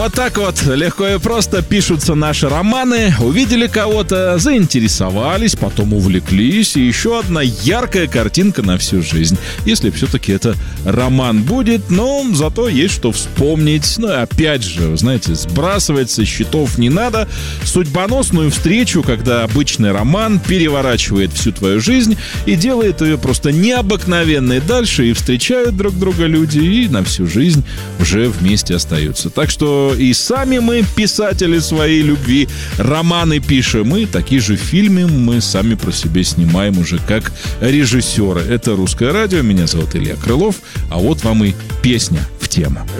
Вот так вот легко и просто пишутся наши романы. Увидели кого-то, заинтересовались, потом увлеклись. И еще одна яркая картинка на всю жизнь. Если все-таки это роман будет, но зато есть что вспомнить. Ну и опять же, знаете, сбрасывать со счетов не надо. Судьбоносную встречу, когда обычный роман переворачивает всю твою жизнь и делает ее просто необыкновенной дальше. И встречают друг друга люди, и на всю жизнь уже вместе остаются. Так что и сами мы, писатели своей любви, романы пишем, и такие же фильмы мы сами про себя снимаем уже как режиссеры. Это «Русское радио», меня зовут Илья Крылов, а вот вам и песня в тему.